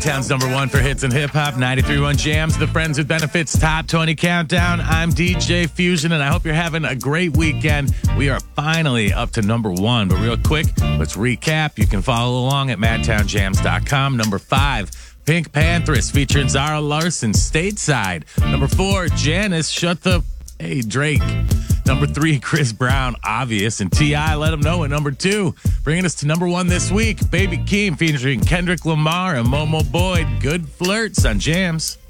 Town's number one for hits and hip hop, 93.1 Jams, the Friends with Benefits Top 20 Countdown. I'm DJ Fusion, and I hope you're having a great weekend. We are finally up to number one, but real quick, let's recap. You can follow along at madtownjams.com. Number 5, Pink Panthers featuring Zara Larsson, Stateside. Number 4, Janice, Shut the... Hey, Drake. Number 3, Chris Brown, Obvious, and T.I. Let Him Know at number 2. Bringing us to number 1 this week, Baby Keem featuring Kendrick Lamar and Momo Boyd. Good Flirts on Jams.